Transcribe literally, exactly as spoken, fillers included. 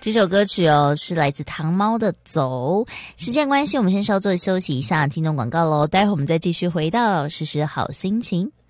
这首歌曲哦是来自糖猫的走。时间关系，我们先稍作休息一下，听众广告咯，待会我们再继续回到时时好心情。